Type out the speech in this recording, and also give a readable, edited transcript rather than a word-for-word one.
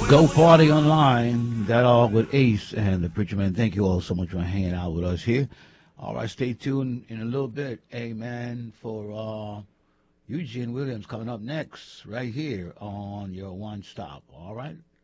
Go Party Online. That all with Ace and the Preacher Man. Thank you all so much for hanging out with us here. All right, stay tuned in a little bit. Amen. For Eugene Williams coming up next, right here on your one stop. All right.